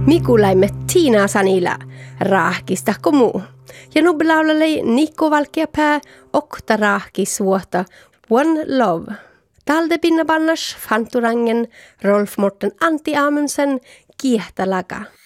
Mikulaimme Tiina Sanila raahkista muu. Ja nubbelaulallei Nikko Valkeapää okta raahkisuota One Love. Talde pinnabannas Fanturangen Rolf Morten Antti Amundsen kiehtalaga.